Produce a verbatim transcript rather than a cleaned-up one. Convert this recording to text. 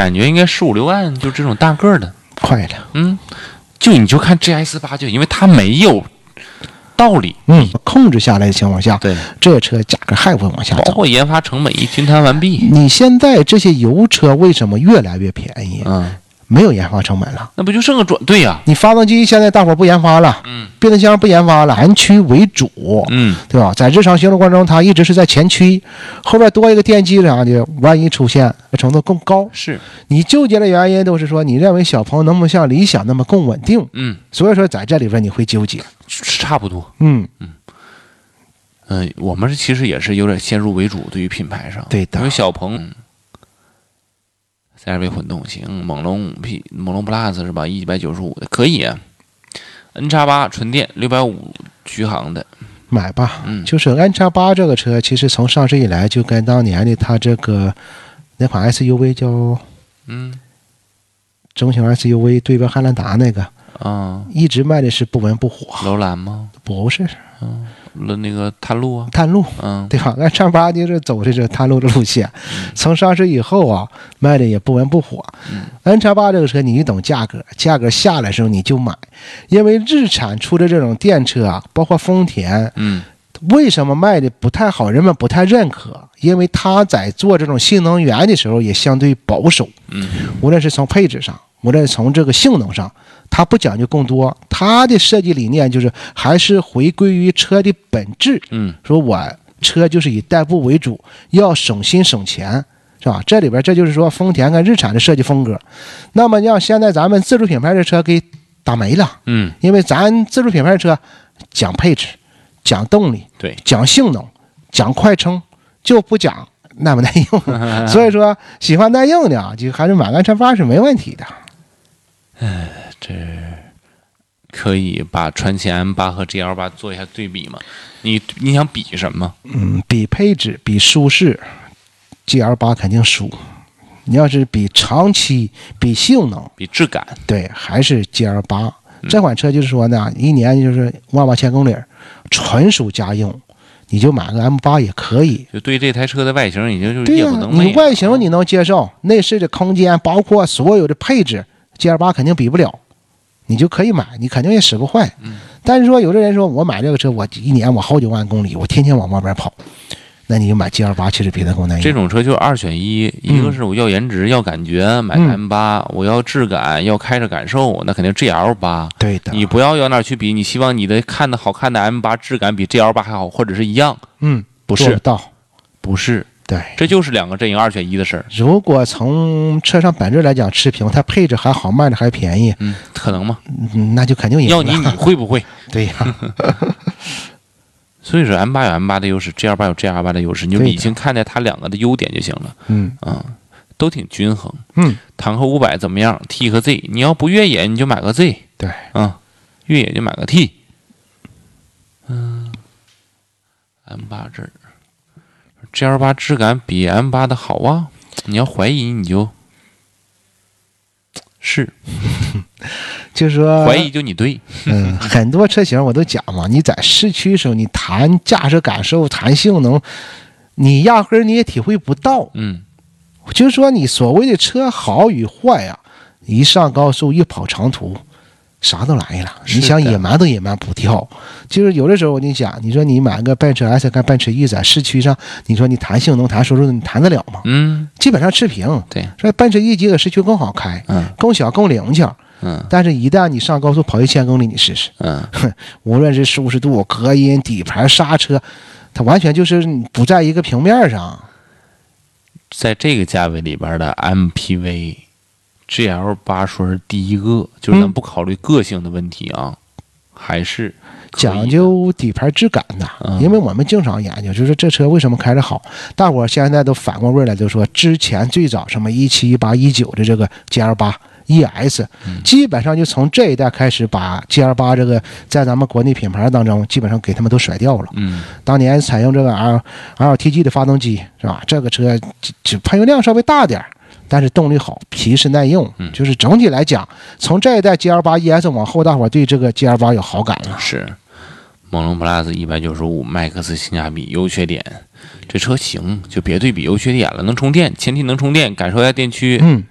感觉应该十五六万，就这种大个的， 快了。 嗯，就你就看 G S 八，就因为它没有道理， 嗯，控制下来的情况下， 对， 这车价格还会往下走。 包括研发成本一均摊完毕。 你现在这些油车为什么越来越便宜？ 嗯， 没有研发成本了， 那不就剩个转对呀、啊？ 你发动机现在大伙不研发了， 嗯， 变速箱不研发了，前驱为主， 嗯， 对吧？在日常行驶过程中，它一直是在前驱，后边多一个电机啥的，万一出现程度更高。 是你纠结的原因都是说，你认为小鹏能不能像理想那么更稳定？ 嗯， 所以说在这里边你会纠结， 差不多。 嗯嗯。嗯、呃，我们其实也是有点先入为主，对于品牌上， 对的， 因为小鹏 C R V 混动行，猛龙 P 猛龙 Plus 是吧？一百九十五的可以啊。N 叉八纯电六百五续航的， 买吧。 嗯， 就是 N 叉八这个车，其实从上市以来就跟当年的它这个那款 S U V 叫嗯中型 S U V 对标汉兰达那个啊， 一直卖的是不温不火。 楼兰吗？ 不是， 嗯。那个探路啊， 探路， 嗯， 对吧？N 叉八就是走这个探路的路线， 嗯、 从上市以后啊，卖的也不温不火。 嗯、 N 叉八这个车，你一懂价格，价格下来的时候你就买，因为日产出的这种电车啊，包括丰田， 嗯， 为什么卖的不太好，人们不太认可？因为它在做这种新能源的时候也相对保守， 嗯， 无论是从配置上，无论是从这个性能上。它不讲究更多，它的设计理念就是还是回归于车的本质。 嗯， 说我车就是以代步为主，要省心省钱，是吧？这里边这就是说丰田跟日产的设计风格。那么让现在咱们自主品牌的车给打没了。 嗯， 因为咱自主品牌的车讲配置、讲动力、 对， 讲性能、讲快充，就不讲耐不耐用。所以说，喜欢耐用的就还是买 N 叉八是没问题的。 哎，这可以把传祺 M 八 和 G L 八 做一下对比吗？你你想比什么？ 嗯，比配置，比舒适 ，G L 八 肯定输。你要是比长期、比性能、 比质感， 对，还是 G L 八、嗯。这款车就是说呢，一年就是万八千公里，纯属家用。你就买个 M 八 也可以， 就对这台车的外形已经就对呀、 啊， 你外形你能接受，内饰的空间包括所有的配置 ，G L 八 肯定比不了，你就可以买，你肯定也使不坏。 嗯、 但是说有的人说我买这个车，我一年我好几万公里，我天天往外边跑，那你就买 G L 八，其实比它更耐用。 这种车就二选一，一个是我要颜值、嗯、要感觉，买个 M 八、嗯；我要质感，要开着感受，那肯定 G L 八。 对的， 你不要要哪去比，你希望你的看的好看的 M 八质感比 G L 八还好，或者是一样。 嗯。 不是， 做不到， 不是， 对， 这就是两个阵营二选一的事儿。 如果从车上本质来讲持平，它配置还好，卖的还便宜， 嗯，可能吗？ 嗯，那就肯定赢了。 要你你会不会？ 对呀、啊。 所以说 M 八 有 M 八 的优势 ，G L 八 有 G L 八 的优势，你就理性看待它两个的优点就行了。 嗯啊、嗯，都挺均衡。 嗯， 坦克五百怎么样 ？T 和 Z， 你要不越野你就买个 Z。 对， 啊、嗯，越野就买个 T。嗯 ，M 八这儿。G L 八 质感比 M 八 的好啊！你要怀疑你就是就是说怀疑就你对。 嗯，很多车型我都讲嘛，你在市区的时候，你谈驾驶感受、谈性能，你压根儿你也体会不到。 嗯， 就是说你所谓的车好与坏啊，一上高速一跑长途。啥都来了，你想野蛮都野蛮不掉。就是有的时候我跟你讲，你说你买个奔驰 S 跟奔驰 E 在市区上，你说你谈性能、谈舒适度，你谈得了吗？ 嗯， 基本上持平。 对， 所以奔驰 E 级搁市区更好开， 嗯， 更小更灵巧。 嗯， 但是一旦你上高速跑一千公里，你试试， 嗯， 无论是舒适度、隔音、底盘、刹车，它完全就是不在一个平面上。 在这个价位里边的 M P V。G L 八 说是第一个，就是咱不考虑个性的问题啊，嗯、还是讲究底盘质感的、嗯。因为我们经常研究，就是这车为什么开着好，大伙儿现在都反过味来，就说之前最早什么一七、一八、一九的这个 G L 八 E S，、嗯、基本上就从这一代开始把 G L 八 这个在咱们国内品牌当中，基本上给他们都甩掉了。 嗯， 当年采用这个 R L T G 的发动机是吧？这个车只喷油量稍微大点。但是动力好，皮实耐用， 嗯、 就是整体来讲，从这一代 G L 八 E S 往后，大伙对这个 G L 八有好感了。 是，猛龙 Plus 一百九十五 Max 性价比优缺点，这车行就别对比优缺点了，能充电，前提能充电，感受一下电驱， 嗯，